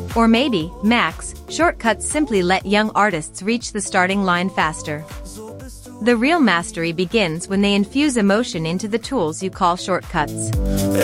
Or maybe, max, shortcuts simply let young artists reach the starting line faster. The real mastery begins when they infuse emotion into the tools you call shortcuts.